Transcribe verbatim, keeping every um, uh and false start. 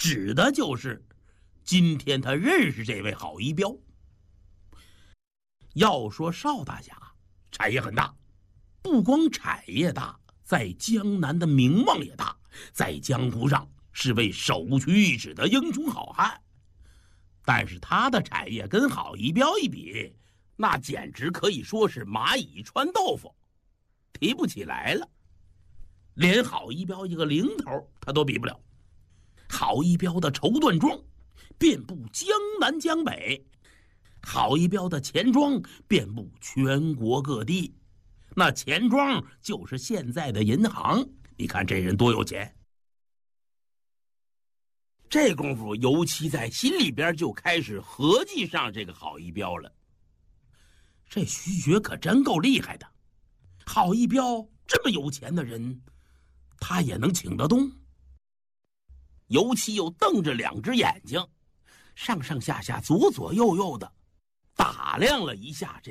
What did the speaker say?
指的就是今天他认识这位郝一彪。要说邵大侠产业很大，不光产业大，在江南的名望也大，在江湖上是位首屈一指的英雄好汉。但是他的产业跟郝一彪一比，那简直可以说是蚂蚁穿豆腐，提不起来了。连郝一彪一个零头他都比不了。郝一彪的绸缎庄遍布江南江北，郝一彪的钱庄遍布全国各地，那钱庄就是现在的银行。你看这人多有钱。这功夫尤其在心里边就开始合计上这个郝一彪了。这徐觉可真够厉害的，郝一彪这么有钱的人，他也能请得动？尤其又瞪着两只眼睛，上上下下左左右右的打量了一下这